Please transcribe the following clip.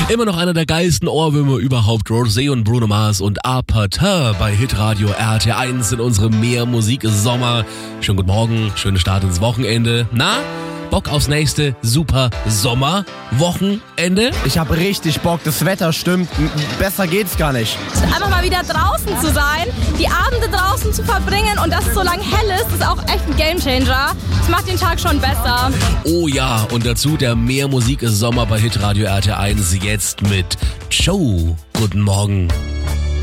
Immer noch einer der geilsten Ohrwürmer überhaupt. Rosé und Bruno Mars und Apartin bei Hitradio RT1 in unserem Mehr-Musik-Sommer. Schönen guten Morgen, schönen Start ins Wochenende. Na, Bock aufs nächste super Sommer-Wochenende? Ich habe richtig Bock, das Wetter stimmt, besser geht's gar nicht. Einfach mal wieder draußen zu sein, die Abende draußen zu verbringen und dass es so lang hell ist auch echt ein Gamechanger. Das macht den Tag schon besser. Oh ja, und dazu der Mehr-Musik-Sommer bei Hitradio RT1 jetzt mit Joe. Guten Morgen.